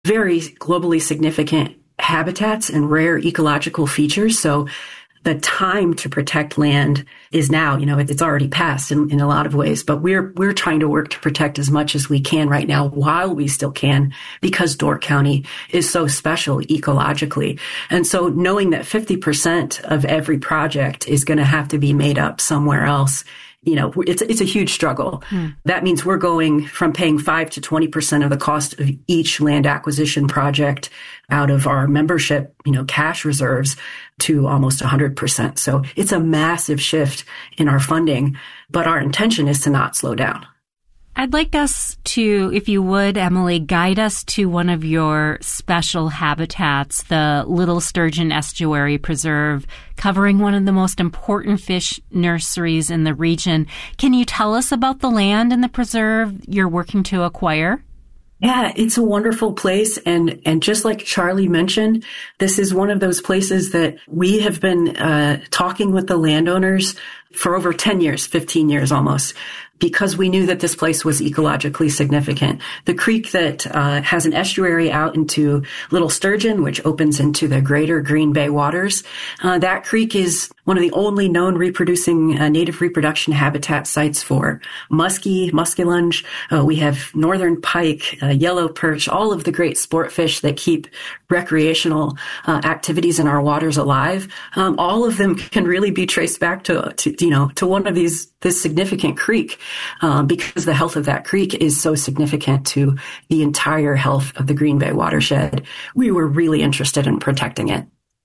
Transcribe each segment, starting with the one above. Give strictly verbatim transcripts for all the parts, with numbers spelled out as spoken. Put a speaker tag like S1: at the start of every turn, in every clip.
S1: very globally significant habitats and rare ecological features. So the time to protect land is now. You know, it's already passed in, in a lot of ways, but we're, we're trying to work to protect as much as we can right now while we still can, because Door County is so special ecologically. And so knowing that fifty percent of every project is going to have to be made up somewhere else, you know, it's, it's a huge struggle. Hmm. That means we're going from paying five to twenty percent of the cost of each land acquisition project out of our membership, you know, cash reserves to almost one hundred percent. So it's a massive shift in our funding, but our intention is to not slow down.
S2: I'd like us to, if you would, Emily, guide us to one of your special habitats, the Little Sturgeon Estuary Preserve, covering one of the most important fish nurseries in the region. Can you tell us about the land in the preserve you're working to acquire?
S1: Yeah, it's a wonderful place. And, and just like Charlie mentioned, this is one of those places that we have been uh, talking with the landowners for over ten years, fifteen years almost, because we knew that this place was ecologically significant. The creek that uh, has an estuary out into Little Sturgeon, which opens into the greater Green Bay waters, uh, that creek is one of the only known reproducing uh, native reproduction habitat sites for muskie, muskellunge. Uh, we have northern pike, uh, yellow perch, all of the great sport fish that keep recreational uh, activities in our waters alive. Um, all of them can really be traced back to, to you know, to one of these, this significant creek, um, because the health of that creek is so significant to the entire health of the Green Bay watershed. We were really interested in protecting it.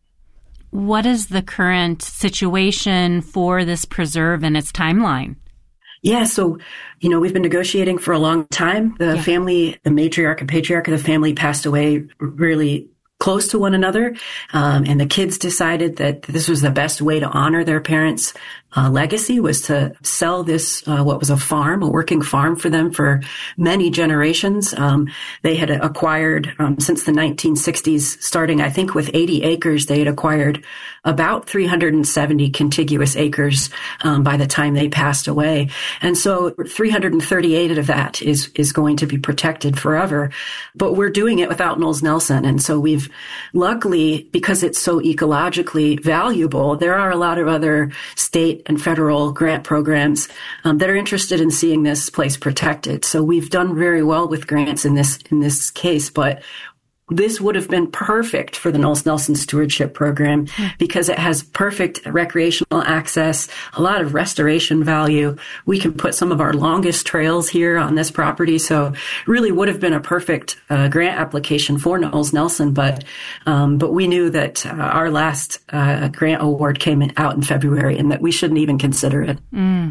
S2: What is the current situation for this preserve and its timeline?
S1: Yeah, so, you know, we've been negotiating for a long time. The yeah. family, the matriarch and patriarch of the family passed away really close to one another. Um, and the kids decided that this was the best way to honor their parents' uh, legacy, was to sell this, uh, what was a farm, a working farm for them for many generations. Um, they had acquired, um, since the nineteen sixties, starting, I think, with eighty acres, they had acquired about three hundred seventy contiguous acres, um, by the time they passed away. And so three hundred thirty-eight of that is, is going to be protected forever. But we're doing it without Knowles Nelson. And so we've, luckily, because it's so ecologically valuable, there are a lot of other state and federal grant programs um, that are interested in seeing this place protected. So we've done very well with grants in this in this case, but this would have been perfect for the Knowles Nelson Stewardship Program because it has perfect recreational access, a lot of restoration value. We can put some of our longest trails here on this property. So really would have been a perfect uh, grant application for Knowles Nelson. But, um, but we knew that uh, our last uh, grant award came in, out in February and that we shouldn't even consider it.
S2: Mm.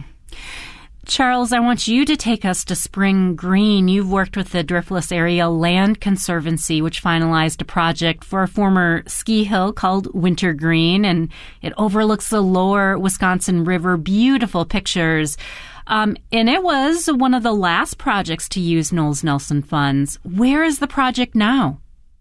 S2: Charles, I want you to take us to Spring Green. You've worked with the Driftless Area Land Conservancy, which finalized a project for a former ski hill called Winter Green, and it overlooks the lower Wisconsin River. Beautiful pictures. Um, and it was one of the last projects to use Knowles Nelson funds. Where is the project now?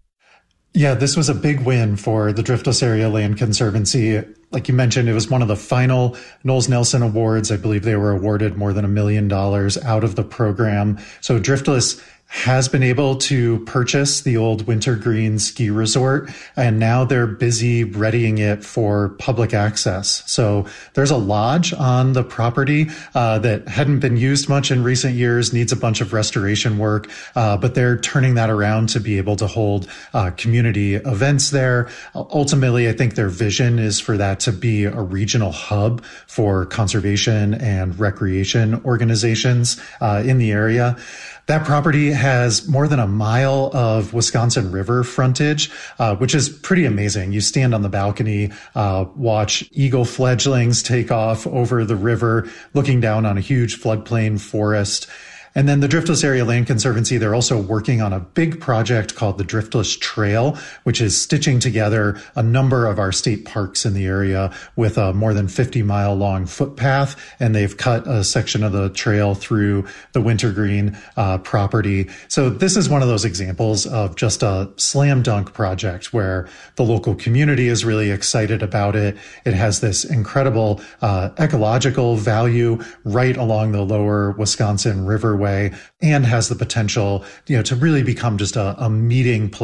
S3: Yeah, this was a big win for the Driftless Area Land Conservancy. Like you mentioned, it was one of the final Knowles Nelson Awards. I believe they were awarded more than a million dollars out of the program. So Driftless has been able to purchase the old Winter Green ski resort, and now they're busy readying it for public access. So there's a lodge on the property uh, that hadn't been used much in recent years, needs a bunch of restoration work, uh, but they're turning that around to be able to hold uh, community events there. Ultimately, I think their vision is for that to be a regional hub for conservation and recreation organizations uh, in the area. That property has more than a mile of Wisconsin River frontage, uh, which is pretty amazing. You stand on the balcony, uh, watch eagle fledglings take off over the river, looking down on a huge floodplain forest. And then the Driftless Area Land Conservancy, they're also working on a big project called the Driftless Trail, which is stitching together a number of our state parks in the area with a more than fifty mile long footpath. And they've cut a section of the trail through the Winter Green uh, property. So this is one of those examples of just a slam dunk project where the local community is really excited about it. It has this incredible uh, ecological value right along the lower Wisconsin Riverway. underway and has the potential, you know, to really become just a, a meeting place